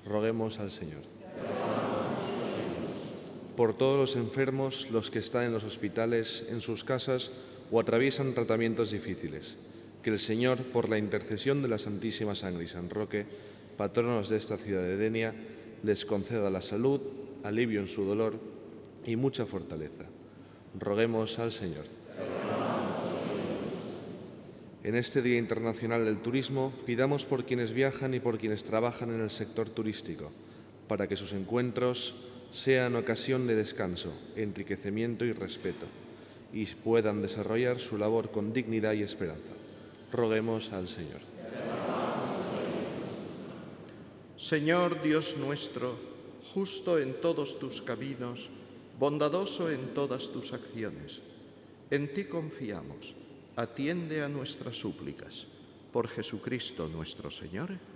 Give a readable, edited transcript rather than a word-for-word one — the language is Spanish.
Roguemos al Señor. Por todos los enfermos, los que están en los hospitales, en sus casas o atraviesan tratamientos difíciles, que el Señor, por la intercesión de la Santísima Sangre y San Roque, patronos de esta ciudad de Denia, les conceda la salud, alivio en su dolor y mucha fortaleza. Roguemos al Señor. En este Día Internacional del Turismo, pidamos por quienes viajan y por quienes trabajan en el sector turístico, para que sus encuentros sean ocasión de descanso, enriquecimiento y respeto, y puedan desarrollar su labor con dignidad y esperanza. Roguemos al Señor. Señor Dios nuestro, justo en todos tus caminos, bondadoso en todas tus acciones, en ti confiamos, atiende a nuestras súplicas. Por Jesucristo nuestro Señor.